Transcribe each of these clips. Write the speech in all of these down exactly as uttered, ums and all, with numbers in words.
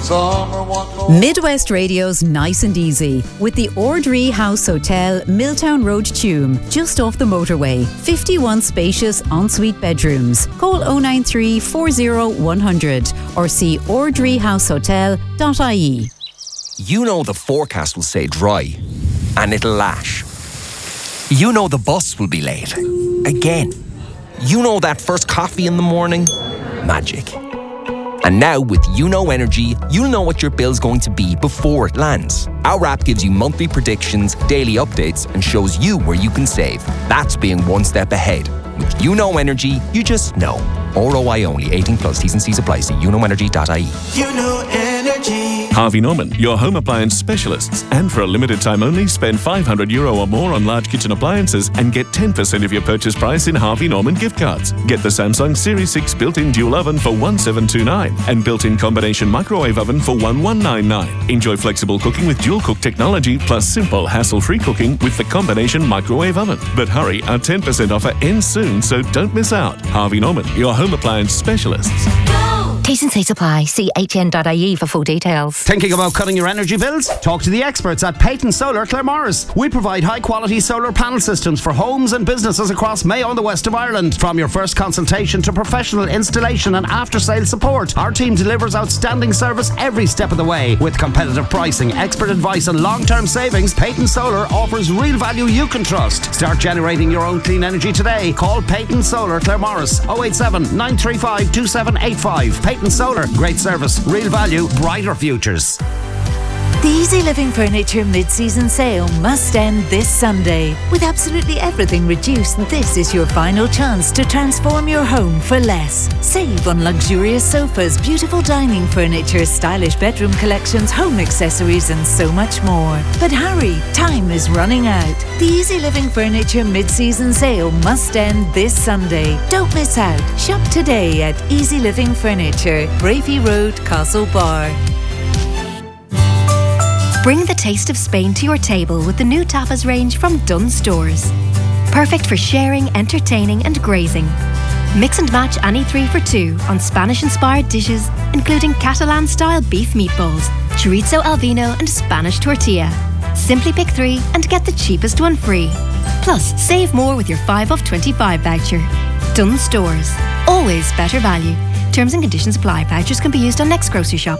Midwest Radio's Nice and Easy with the Ordree House Hotel, Milltown Road, Tuam, just off the motorway. fifty-one spacious ensuite bedrooms. Call oh nine three, four oh, one hundred or see ordree house hotel dot I E. You know the forecast will say dry and it'll lash. You know the bus will be late. Again. You know that first coffee in the morning? Magic. And now with YouKnow Energy, you'll know what your bill's going to be before it lands. Our app gives you monthly predictions, daily updates, and shows you where you can save. That's being one step ahead. With YouKnow Energy, you just know. R O I only, eighteen plus, T's and C's apply. See you know energy dot I E. YouKnow Energy. Harvey Norman, your home appliance specialists. And for a limited time only, spend five hundred euro or more on large kitchen appliances and get ten percent of your purchase price in Harvey Norman gift cards. Get the Samsung Series six built-in dual oven for one thousand seven hundred twenty-nine and built-in combination microwave oven for one thousand one hundred ninety-nine. Enjoy flexible cooking with dual cook technology plus simple hassle-free cooking with the combination microwave oven. But hurry, our ten percent offer ends soon, so don't miss out. Harvey Norman, your home appliance specialists. T's and C's apply. See H N dot I E for full details. Thinking about cutting your energy bills? Talk to the experts at Peyton Solar Claremorris. We provide high quality solar panel systems for homes and businesses across Mayo and the west of Ireland. From your first consultation to professional installation and after sale support, our team delivers outstanding service every step of the way. With competitive pricing, expert advice and long term savings, Peyton Solar offers real value you can trust. Start generating your own clean energy today. Call Peyton Solar Claremorris oh eight seven, nine three five, two seven eight five. Peyton Solar, great service, real value, brighter futures. The Easy Living Furniture mid-season sale must end this Sunday. With absolutely everything reduced, this is your final chance to transform your home for less. Save on luxurious sofas, beautiful dining furniture, stylish bedroom collections, home accessories and so much more. But hurry, time is running out. The Easy Living Furniture mid-season sale must end this Sunday. Don't miss out. Shop today at Easy Living Furniture, Bravey Road, Castlebar. Bring the taste of Spain to your table with the new tapas range from Dunnes Stores. Perfect for sharing, entertaining and grazing. Mix and match any three for two on Spanish-inspired dishes, including Catalan-style beef meatballs, chorizo al vino and Spanish tortilla. Simply pick three and get the cheapest one free. Plus, save more with your five off twenty-five voucher. Dunnes Stores. Always better value. Terms and conditions apply. Vouchers can be used on Next Grocery Shop.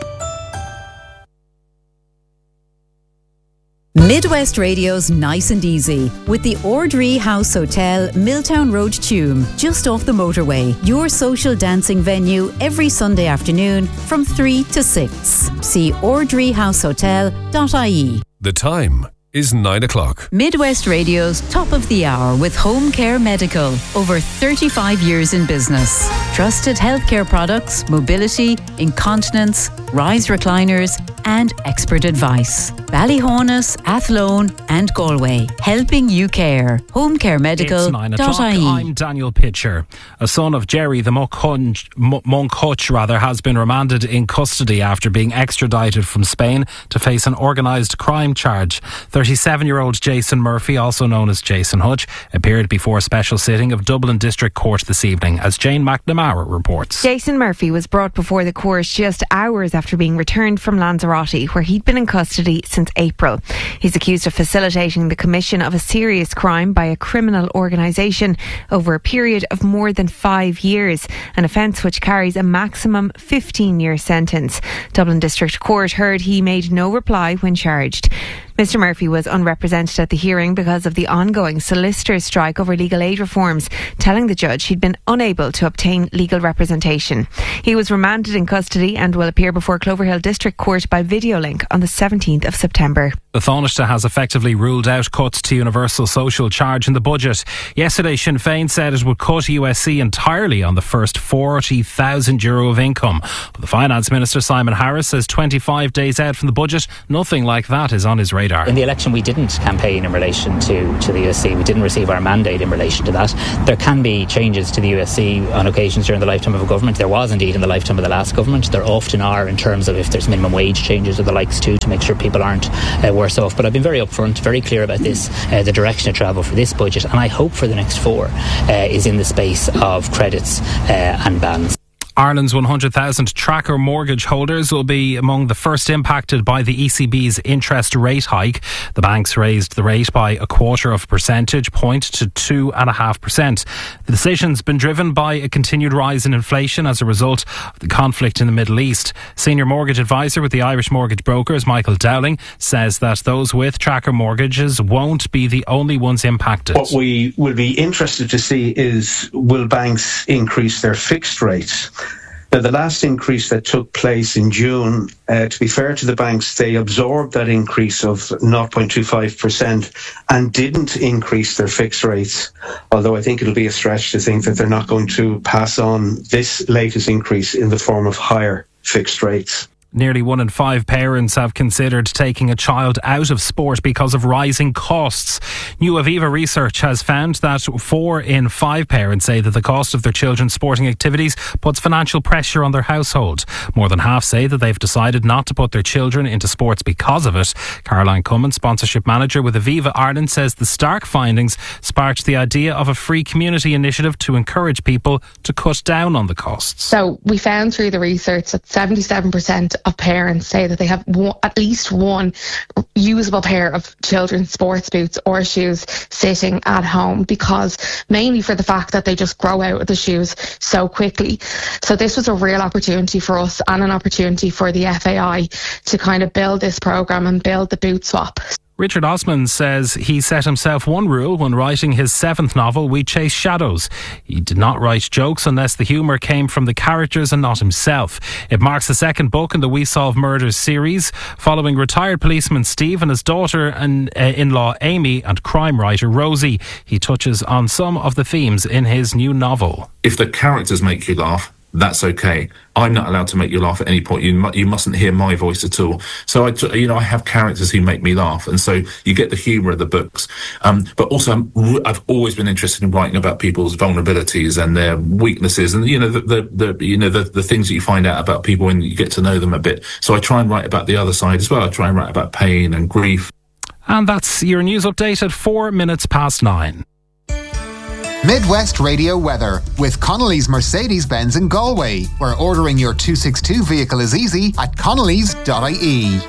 Midwest Radio's Nice and Easy with the Ordree House Hotel, Milltown Road, Tuam, just off the motorway. Your social dancing venue every Sunday afternoon from three to six. See ordree house hotel dot I E. The time is nine o'clock. Midwest Radio's top of the hour with Home Care Medical. Over thirty-five years in business. Trusted healthcare products, mobility, incontinence, rise recliners and expert advice. Ballyhonus, Athlone and Galway. Helping you care. home care medical dot I E. I'm Daniel Pitcher. A son of Jerry the Monk Hutch, Monk Hutch rather, has been remanded in custody after being extradited from Spain to face an organised crime charge. thirty-seven-year-old Jason Murphy, also known as Jason Hutch, appeared before a special sitting of Dublin District Court this evening, as Jane McNamara reports. Jason Murphy was brought before the court just hours after being returned from Lanzarote, where he'd been in custody since April. He's accused of facilitating the commission of a serious crime by a criminal organisation over a period of more than five years, an offence which carries a maximum fifteen-year sentence. Dublin District Court heard he made no reply when charged. Mister Murphy was unrepresented at the hearing because of the ongoing solicitors' strike over legal aid reforms, telling the judge he'd been unable to obtain legal representation. He was remanded in custody and will appear before Cloverhill District Court by video link on the seventeenth of September. The Taoiseach has effectively ruled out cuts to universal social charge in the budget. Yesterday, Sinn Féin said it would cut U S C entirely on the first forty thousand euro of income. But the Finance Minister, Simon Harris, says twenty-five days out from the budget, nothing like that is on his radar. In the election, we didn't campaign in relation to, to the U S C. We didn't receive our mandate in relation to that. There can be changes to the U S C on occasions during the lifetime of a government. There was indeed in the lifetime of the last government. There often are in terms of if there's minimum wage changes or the likes too, to make sure people aren't uh, worse off. But I've been very upfront, very clear about this. Uh, the direction of travel for this budget, and I hope for the next four, uh, is in the space of credits uh, and bans. Ireland's one hundred thousand tracker mortgage holders will be among the first impacted by the E C B's interest rate hike. The banks raised the rate by a quarter of a percentage point to two point five percent. The decision's been driven by a continued rise in inflation as a result of the conflict in the Middle East. Senior mortgage advisor with the Irish Mortgage Brokers, Michael Dowling, says that those with tracker mortgages won't be the only ones impacted. What we will be interested to see is, will banks increase their fixed rates? Now, the last increase that took place in June, uh, to be fair to the banks, they absorbed that increase of zero point two five percent and didn't increase their fixed rates, although I think it'll be a stretch to think that they're not going to pass on this latest increase in the form of higher fixed rates. Nearly one in five parents have considered taking a child out of sport because of rising costs. New Aviva research has found that four in five parents say that the cost of their children's sporting activities puts financial pressure on their household. More than half say that they've decided not to put their children into sports because of it. Caroline Cummins, sponsorship manager with Aviva Ireland, says the stark findings sparked the idea of a free community initiative to encourage people to cut down on the costs. So we found through the research that seventy-seven percent of parents say that they have one, at least one usable pair of children's sports boots or shoes sitting at home, because mainly for the fact that they just grow out of the shoes so quickly. So this was a real opportunity for us and an opportunity for the F A I to kind of build this programme and build the boot swap. Richard Osman says he set himself one rule when writing his seventh novel, We Chase Shadows. He did not write jokes unless the humour came from the characters and not himself. It marks the second book in the We Solve Murders series, following retired policeman Steve and his daughter and uh, in-law Amy and crime writer Rosie. He touches on some of the themes in his new novel. If the characters make you laugh, that's okay. I'm not allowed to make you laugh at any point. You mu- you mustn't hear my voice at all. So I, t- you know, I have characters who make me laugh, and so you get the humour of the books. Um, but also, I'm re- I've always been interested in writing about people's vulnerabilities and their weaknesses, and you know, the, the, the you know the, the things that you find out about people when you get to know them a bit. So I try and write about the other side as well. I try and write about pain and grief. And that's your news update at four minutes past nine. Midwest Radio Weather with Connolly's Mercedes-Benz in Galway, where ordering your two sixty-two vehicle is easy at connellys dot I E.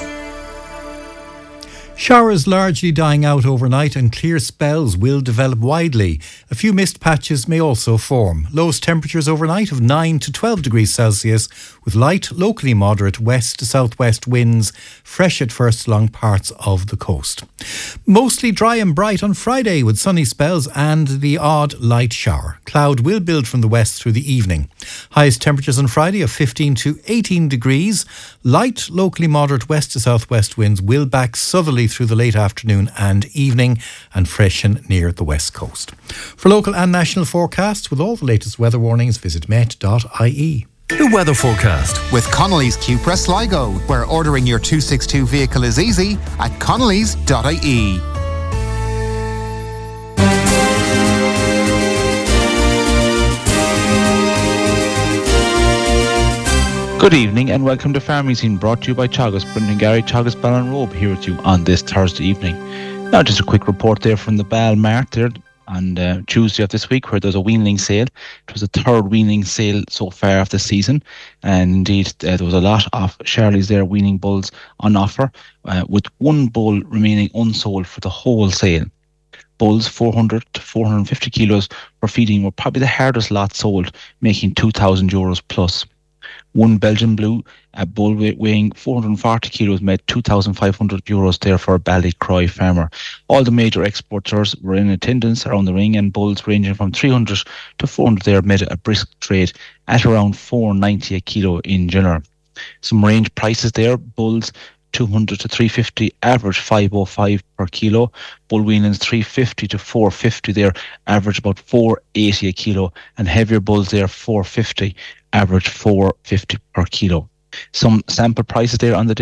Showers largely dying out overnight and clear spells will develop widely. A few mist patches may also form. Lowest temperatures overnight of nine to twelve degrees Celsius, with light, locally moderate west to southwest winds, fresh at first along parts of the coast. Mostly dry and bright on Friday with sunny spells and the odd light shower. Cloud will build from the west through the evening. Highest temperatures on Friday of fifteen to eighteen degrees. Light, locally moderate west to southwest winds will back southerly through the late afternoon and evening and freshen near the west coast. For local and national forecasts with all the latest weather warnings, visit met dot I E. The weather forecast with Connolly's Cupra Sligo, where ordering your two sixty-two vehicle is easy at connellys dot I E. Good evening and welcome to Farming Scene, brought to you by Teagasc. Brendan Gary, Teagasc Ballinrobe here with you on this Thursday evening. Now just a quick report there from the Ball Mart there on uh, Tuesday of this week, where there's a weanling sale. It was the third weaning sale so far of the season, and indeed uh, there was a lot of Shirley's there weaning bulls on offer, uh, with one bull remaining unsold for the whole sale. Bulls four hundred to four hundred fifty kilos for feeding were probably the hardest lot sold, making two thousand euros plus. One Belgian Blue, a bull weighing four hundred forty kilos, made two thousand five hundred euros there for a Ballycroy farmer. All the major exporters were in attendance around the ring, and bulls ranging from three hundred to four hundred there made a brisk trade at around four ninety a kilo in general. Some range prices there: bulls two hundred to three fifty, average five oh five per kilo. Bull weanings three fifty to four fifty there, average about four eighty a kilo, and heavier bulls there four fifty, average four fifty per kilo. Some sample prices there on the day: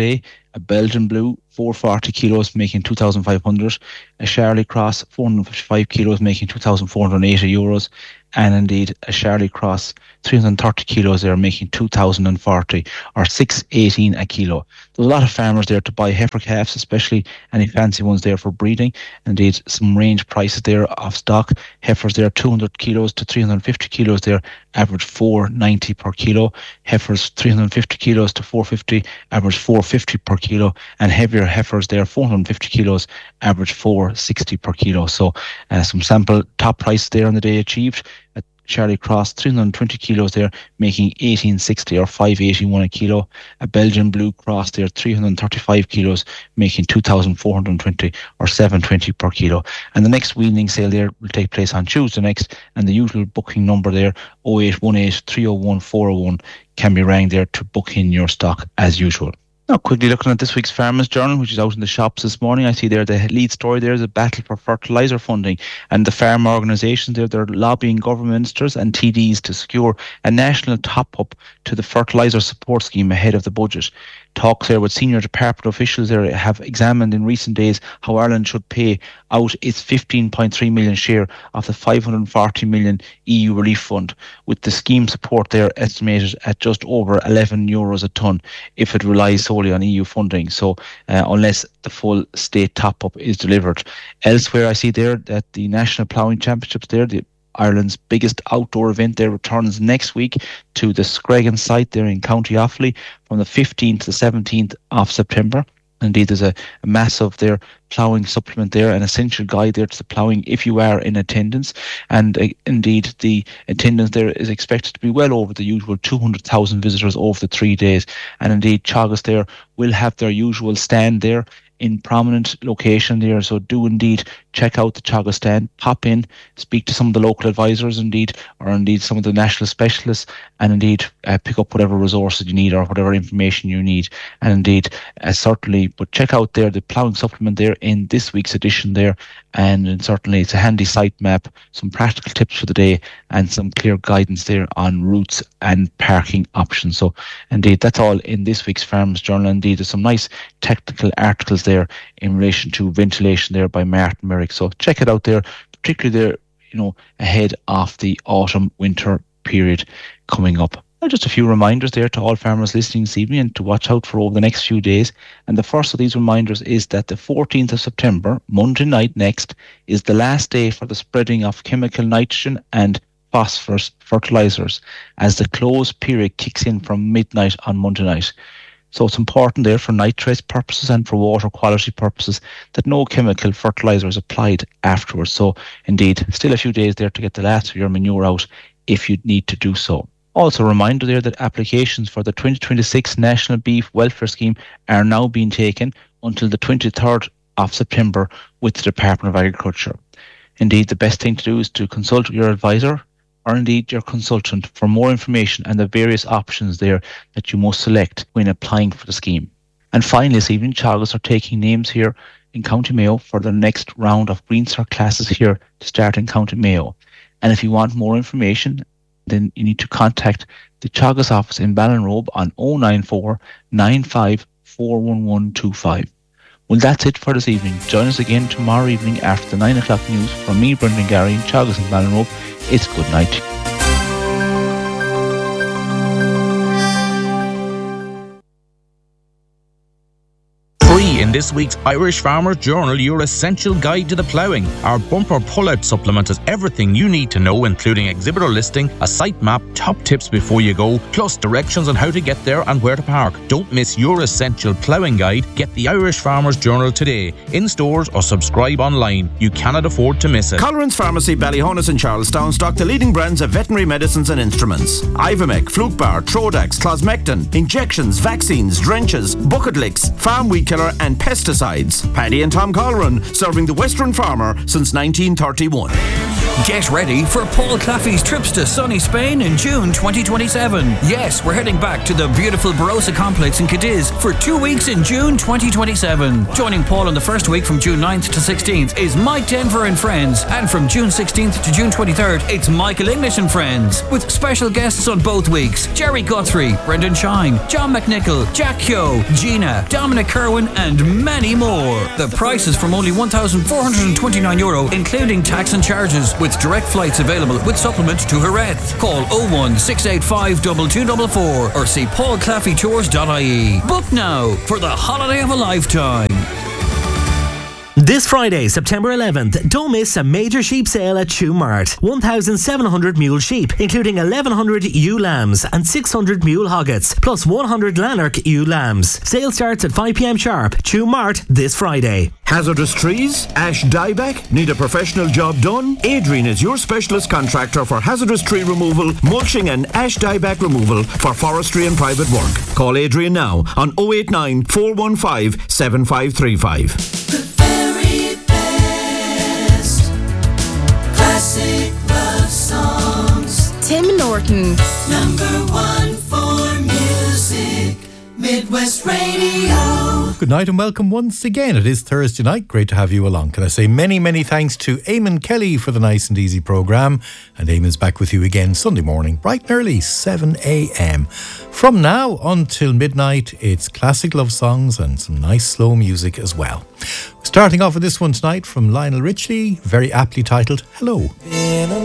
A Belgian Blue, four hundred forty kilos, making two thousand five hundred. A Charlie Cross, four hundred fifty-five kilos, making two thousand four hundred eighty euros. And indeed, a Charlie Cross, three hundred thirty kilos there, making two thousand forty, or six eighteen a kilo. There's a lot of farmers there to buy heifer calves, especially any fancy ones there for breeding. Indeed, some range prices there off stock. Heifers there, two hundred kilos to three hundred fifty kilos there, average four ninety per kilo. Heifers, three hundred fifty kilos to four fifty, average four fifty per kilo. And heavier heifers there, four hundred fifty kilos, average four sixty per kilo. So uh, some sample top price there on the day achieved. At Charlie Cross, three hundred twenty kilos there, making eighteen sixty or five eighty-one a kilo. A Belgian Blue Cross there, three hundred thirty-five kilos, making two thousand four hundred twenty or seven twenty per kilo. And the next weaning sale there will take place on Tuesday next, and the usual booking number there, oh eight one eight, three oh one, four oh one, can be rang there to book in your stock as usual. Now, quickly looking at this week's Farmers Journal, which is out in the shops this morning, I see there the lead story there is a battle for fertiliser funding, and the farm organisations there, they're lobbying government ministers and T Ds to secure a national top-up to the fertiliser support scheme ahead of the budget. Talks there with senior department officials there have examined in recent days how Ireland should pay out its fifteen point three million share of the five hundred forty million E U relief fund, with the scheme support there estimated at just over eleven euros a tonne if it relies solely on E U funding. So uh, unless the full state top-up is delivered. Elsewhere, I see there that the National Ploughing Championships there, the Ireland's biggest outdoor event there, returns next week to the Screggan site there in County Offaly from the fifteenth to the seventeenth of September. Indeed, there's a, a massive there ploughing supplement there, an essential guide there to the ploughing if you are in attendance. And uh, indeed, the attendance there is expected to be well over the usual two hundred thousand visitors over the three days. And indeed, Teagasc there will have their usual stand there in prominent location there, so do indeed check out the Teagasc stand, pop in, speak to some of the local advisors indeed, or indeed some of the national specialists, and indeed uh, pick up whatever resources you need or whatever information you need. And indeed uh, certainly, but check out there the ploughing supplement there in this week's edition there, and certainly it's a handy site map, some practical tips for the day, and some clear guidance there on routes and parking options. So indeed that's all in this week's Farmers Journal. Indeed there's some nice technical articles there in relation to ventilation there by Martin Merrick. So check it out there, particularly there, you know, ahead of the autumn winter period coming up. Now, just a few reminders there to all farmers listening this evening and to watch out for over the next few days. And the first of these reminders is that the fourteenth of September, Monday night next, is the last day for the spreading of chemical nitrogen and phosphorus fertilisers, as the close period kicks in from midnight on Monday night. So it's important there for nitrates purposes and for water quality purposes that no chemical fertiliser is applied afterwards. So indeed, still a few days there to get the last of your manure out if you need to do so. Also a reminder there that applications for the twenty twenty-six National Beef Welfare Scheme are now being taken until the twenty-third of September with the Department of Agriculture. Indeed, the best thing to do is to consult your advisor or indeed your consultant for more information and the various options there that you must select when applying for the scheme. And finally this evening, Teagasc are taking names here in County Mayo for the next round of Green Cert classes here to start in County Mayo. And if you want more information, then you need to contact the Teagasc office in Ballinrobe on oh nine four, nine five four one one two five. Well, that's it for this evening. Join us again tomorrow evening after the nine o'clock news. From me, Brendan Gary, in Teagasc and Ballinrobe, it's good night. Free in this week's Irish Farmers Journal, your essential guide to the ploughing. Our bumper pull-out supplement has everything you need to know, including exhibitor listing, a site map, top tips before you go, plus directions on how to get there and where to park. Don't miss your essential ploughing guide. Get the Irish Farmers Journal today, in stores or subscribe online. You cannot afford to miss it. Colleran's Pharmacy, Ballyhonus and Charlestown stock the leading brands of veterinary medicines and instruments. Ivomec, Flukebar, Trodax, Closmectin, injections, vaccines, drenches, bucket licks, farm weed killer and pesticides. Paddy and Tom Colleran, serving the Western farmer since nineteen thirty-one. Get ready for Paul Claffey's trips to sunny Spain in June twenty twenty-seven. Yes, we're heading back to the beautiful Barossa complex in Cadiz for two weeks in June twenty twenty-seven. Joining Paul on the first week from June ninth to sixteenth is Mike Denver and Friends, and from June sixteenth to June twenty-third, it's Michael English and Friends, with special guests on both weeks: Jerry Guthrie, Brendan Shine, John McNichol, Jack Kyo, Gina, Dominic Kerwin, and many more. The price is from only one thousand four hundred twenty-nine euro, including tax and charges, with direct flights available with supplement to Jerez. Call oh one six eight five two two four four or see paul claffey tours dot I E. Book now for the holiday of a lifetime. This Friday, September eleventh, don't miss a major sheep sale at Shoe Mart. one thousand seven hundred mule sheep, including eleven hundred ewe lambs and six hundred mule hoggets, plus one hundred Lanark ewe lambs. Sale starts at five p m sharp. Shoe Mart this Friday. Hazardous trees? Ash dieback? Need a professional job done? Adrian is your specialist contractor for hazardous tree removal, mulching and ash dieback removal for forestry and private work. Call Adrian now on oh eight nine, four one five, seven five three five. Classic love songs. Tim Norton. Number one for music. Midwest Radio. Good night and welcome once again. It is Thursday night. Great to have you along. Can I say many, many thanks to Eamon Kelly for the nice and easy programme. And Eamon's back with you again Sunday morning, bright and early, seven a m. From now until midnight, it's classic love songs and some nice slow music as well. Starting off with this one tonight from Lionel Richie, very aptly titled Hello.